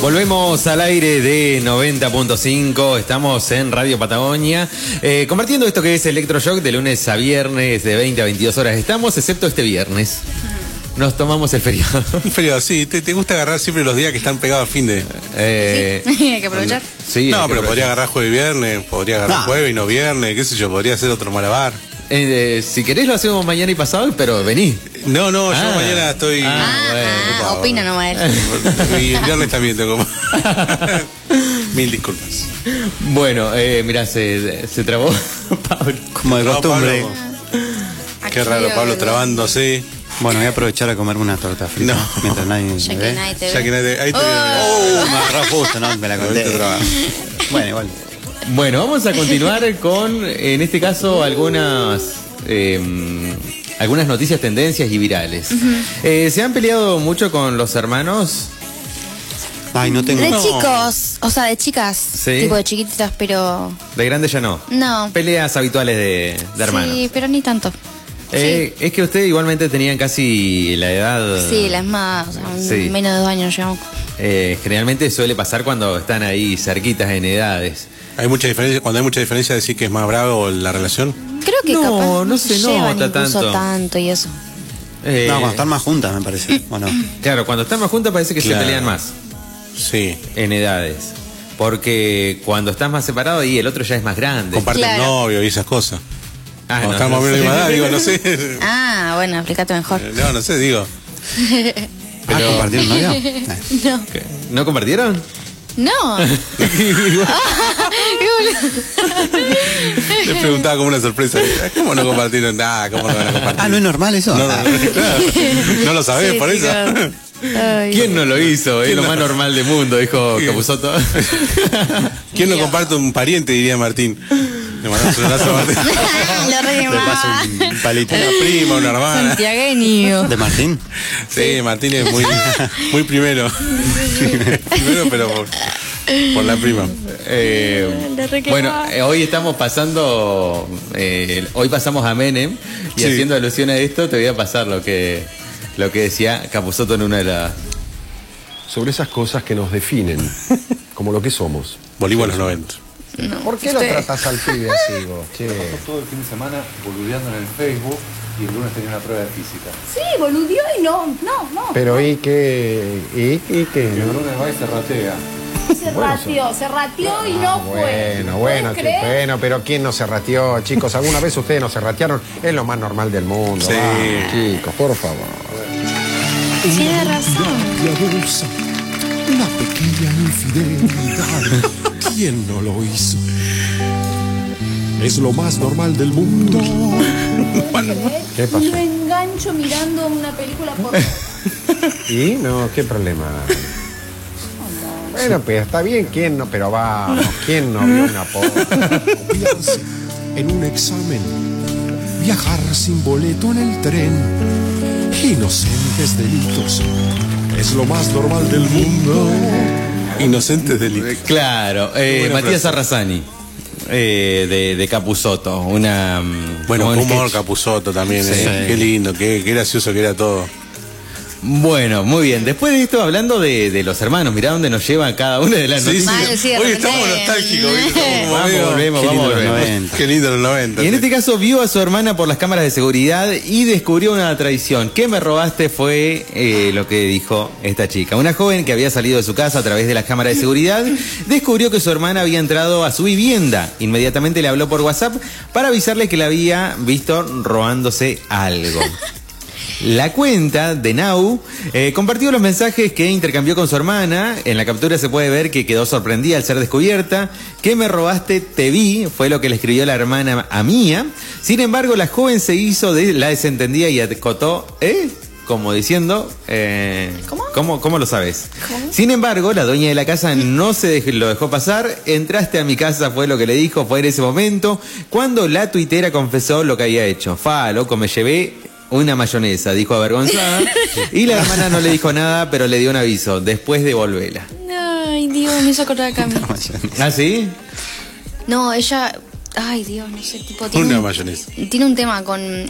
Volvemos al aire de 90.5, estamos en Radio Patagonia, compartiendo esto que es Electroshock de lunes a viernes de 20 a 22 horas. Estamos, excepto este viernes. Nos tomamos el feriado. Un feriado, sí. ¿Te gusta agarrar siempre los días que están pegados a fin de...? Sí, hay que aprovechar. Sí, no, pero podría agarrar jueves y viernes, podría agarrar jueves y no viernes, qué sé yo, podría hacer otro malabar. Si querés lo hacemos mañana y pasado, pero vení. No, yo mañana estoy... Bueno, opina nomás él. Y el viernes también tengo... Mil disculpas. Bueno, mirá, se trabó Pablo. Como de costumbre. Pablo. Qué raro, Pablo trabándose. Bueno, voy a aprovechar a comer una torta frita. No. Mientras nadie Ya me que ve. nadie te ve. Ya que nadie... Ahí te Me agarró justo, ¿no? Me la conté. Bueno, igual. Bueno, vamos a continuar con, en este caso, algunas noticias, tendencias y virales. ¿Se han peleado mucho con los hermanos? Ay, no tengo... De chicos, o sea, de chicas. Sí. Tipo de chiquititas, pero... De grande ya no. No. Peleas habituales de hermanos. Sí, pero ni tanto. Es que ustedes igualmente tenían casi la edad... Sí, las más, o sea, Sí. menos de 2 años llevamos. Generalmente suele pasar cuando están ahí cerquitas en edades. Hay mucha diferencia, cuando hay mucha diferencia, decir que es más bravo la relación. Creo que No, capaz no se llevan nota incluso tanto. y eso. No, cuando están más juntas, me parece. ¿O no? Claro, cuando están más juntas parece que Claro. se pelean más Sí. en edades. Porque cuando estás más separado y el otro ya es más grande. Comparten Claro. novio y esas cosas. Ah, Cuando no, estamos no a la misma sé. edad, digo, no sé. Ah, bueno, explícate mejor. No sé, digo. Pero- ¿compartieron novio? No. ¿Qué? ¿No compartieron? No. Les preguntaba como una sorpresa. ¿Cómo no compartieron? ¿Cómo no van a compartir? Ah, ¿no es normal eso? No, claro. No lo sabés, Sí, por eso. chicos. Ay. ¿Quién no lo hizo? Es lo más normal del mundo, dijo Capusotto. ¿Quién no comparte un pariente? Diría Martín. Le mandamos un abrazo a Martín. Lo re Le paso un palito. Una prima, una hermana. Santiagueño. ¿De Martín? Sí, Martín es muy primero. Primero, pero por la prima. Bueno, hoy estamos pasando, hoy pasamos a Menem y Sí. haciendo alusión a esto te voy a pasar lo que decía Capusotto en una de las... Sobre esas cosas que nos definen, como lo que somos. Bolívar los 90. ¿Por qué lo tratas al pibe así vos? Che. Todo el fin de semana boludeando en el Facebook y el lunes tenía una prueba de física. Sí, boludeó y no. Pero ¿y qué? ¿Y qué? Y el ¿No? lunes va y se ratea. Se rateó y no fue. Bueno, ¿Puedes creer? bueno, pero ¿quién no se rateó? Chicos, ¿alguna vez ustedes no se ratearon? Es lo más normal del mundo. Sí. Vamos, chicos, por favor. Tiene razón. Piadosa, una pequeña infidelidad. ¿Quién no lo hizo? Es lo más normal del mundo. ¿Qué pasó? Y me engancho mirando una película por... ¿Y? No, ¿qué problema? Bueno, pues está bien, ¿quién no? Pero vamos, ¿quién no vio una porra? Copiarse en un examen. Viajar sin boleto en el tren. Inocentes delitos. Es lo más normal del mundo. Inocentes delitos. Claro, buena Matías frase. Arrasani, de Capusotto, una... Bueno, como un humor sketch. Capusotto también. Sí. Qué lindo, qué gracioso que era todo. Bueno, muy bien. Después de esto, hablando de los hermanos, mirá dónde nos llevan cada una de las Sí, sí. noticias. Mal, sí, de Hoy repente. estamos nostálgicos. ¿viste? Estamos como Vamos, medio- volvemos, Qué vamos, lindo los volvemos. 90. Qué lindo los 90. Y en sí. este caso vio a su hermana por las cámaras de seguridad y descubrió una traición. ¿Qué me robaste? Fue lo que dijo esta chica. Una joven que había salido de su casa a través de las cámaras de seguridad descubrió que su hermana había entrado a su vivienda. Inmediatamente le habló por WhatsApp para avisarle que la había visto robándose algo. La cuenta de Nau compartió los mensajes que intercambió con su hermana. En la captura se puede ver que quedó sorprendida al ser descubierta. ¿Qué me robaste? Te vi, fue lo que le escribió la hermana a Mía. Sin embargo, la joven se hizo de la desentendida y acotó, como diciendo, ¿Cómo lo sabes? ¿Cómo? Sin embargo, la dueña de la casa no lo dejó pasar. Entraste a mi casa, fue lo que le dijo. Fue en ese momento cuando la tuitera confesó lo que había hecho. Loco, me llevé una mayonesa, dijo avergonzada. Y la hermana no le dijo nada, pero le dio un aviso. Después devolvela. Ay, Dios, me hizo acordar acá a mí. ¿Ah, sí? No, ella... Ay, Dios, no sé, tipo... Tiene Una un- mayonesa. Tiene un tema con